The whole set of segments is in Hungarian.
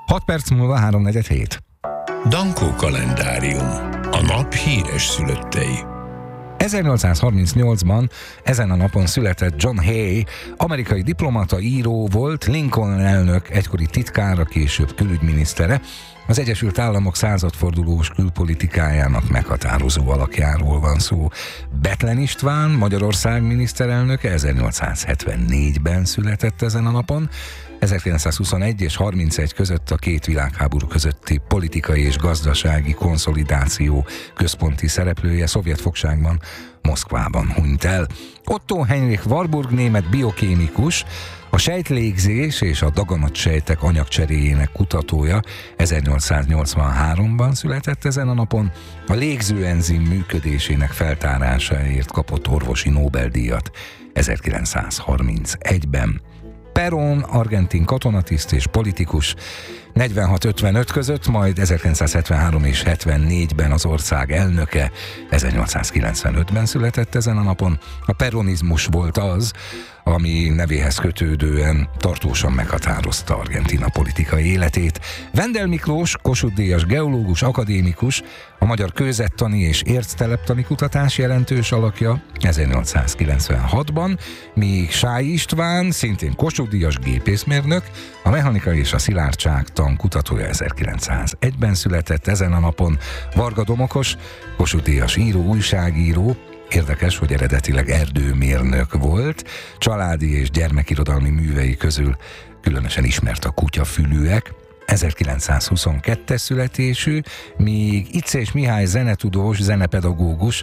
6 perc múlva 3:47. Dankó kalendárium. A nap híres szülöttei. 1838-ban ezen a napon született John Hay, amerikai diplomata, író volt, Lincoln elnök egykori titkára, később külügyminisztere, az Egyesült Államok századfordulós külpolitikájának meghatározó alakjáról van szó. Bethlen István, Magyarország miniszterelnöke 1874-ben született ezen a napon. 1921 és 31 között a két világháború közötti politikai és gazdasági konszolidáció központi szereplője szovjet fogságban, Moszkvában hunyt el. Otto Heinrich Warburg német biokémikus, a sejtlégzés és a daganatsejtek anyagcseréjének kutatója 1883-ban született ezen a napon. A légzőenzim működésének feltárásáért kapott orvosi Nobel-díjat 1931-ben. Perón, argentin katonatiszt és politikus, 46-55 között, majd 1973 és 74-ben az ország elnöke, 1895-ben született ezen a napon. A peronizmus volt az, ami nevéhez kötődően tartósan meghatározta Argentína politikai életét. Wendel Miklós, Kossuth-díjas geológus, akadémikus, a magyar kőzettani és ércteleptani kutatás jelentős alakja 1896-ban, míg Sály István, szintén Kossuth-díjas gépészmérnök, a mechanika és a szilárdságtan kutatója 1901-ben született ezen a napon. Varga Domokos, Kossuth-díjas író, újságíró. Érdekes, hogy eredetileg erdőmérnök volt, családi és gyermekirodalmi művei közül különösen ismert a Kutyafülűek, 1922-es születésű, míg Icés Mihály zenetudós, zenepedagógus,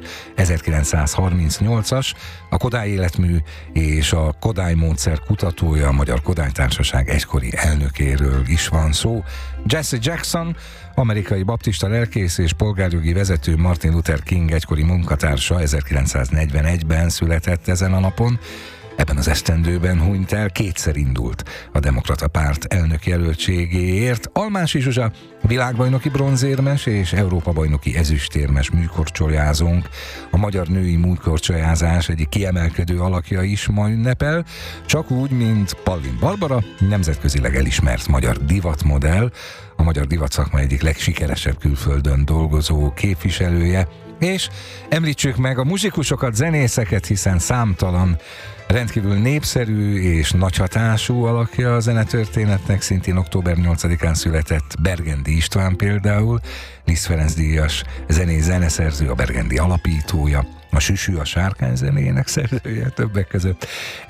1938-as, a Kodály életmű és a Kodály módszer kutatója, a Magyar Kodály Társaság egykori elnökéről is van szó. Jesse Jackson, amerikai baptista lelkész és polgárjogi vezető, Martin Luther King egykori munkatársa, 1941-ben született ezen a napon. Ebben az esztendőben hunyt el, kétszer indult a Demokrata Párt elnök jelöltségéért. Almási Zsuzsa világbajnoki bronzérmes és Európa-bajnoki ezüstérmes műkorcsolyázónk, a magyar női műkorcsolyázás egyik kiemelkedő alakja is ma ünnepel, csak úgy, mint Pallin Barbara, nemzetközileg elismert magyar divatmodell, a magyar divatszakma egyik legsikeresebb külföldön dolgozó képviselője, és említsük meg a muzsikusokat, zenészeket, hiszen számtalan rendkívül népszerű és nagy hatású alakja a zenetörténetnek, szintén október 8-án született Bergendi István például, Liszt Ferenc díjas zeneszerző, a Bergendi alapítója, a Süsű a sárkány zenéjének szerzője többek között.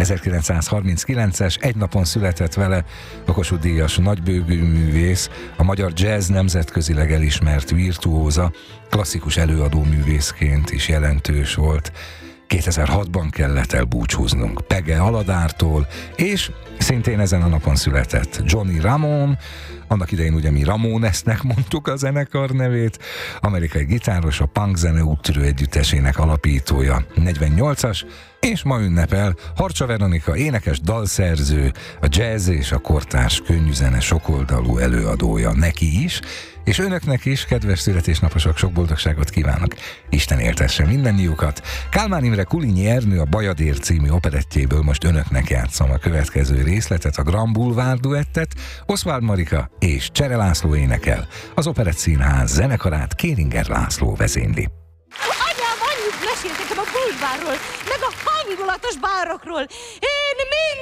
1939-es, egy napon született vele a Kossuth-díjas nagybőgő művész, a magyar jazz nemzetközileg elismert virtuóza, klasszikus előadó művészként is jelentős volt. 2006-ban kellett elbúcsúznunk Pege Aladártól, és szintén ezen a napon született Johnny Ramone, annak idején ugye mi Ramonesnek mondtuk a zenekar nevét, amerikai gitáros, a punk zene úttörő együttesének alapítója, 48-as, és ma ünnepel Harcsa Veronika, énekes, dalszerző, a jazz és a kortárs könnyűzene sokoldalú előadója, neki is, és önöknek is, kedves születésnaposok, sok boldogságot kívánok. Isten éltesse mindennyiukat. Kálmán Imre Kulinyi Ernő a Bajadér című operettjéből most önöknek játszom a következő részletet, a Grand Boulevard duettet, Oswald Marika és Csere László énekel. Az Operett Színház zenekarát Kéringer László vezényli. Anyám annyit mesélt nekem a bulvárról, meg a hangulatos bárokról. Én mind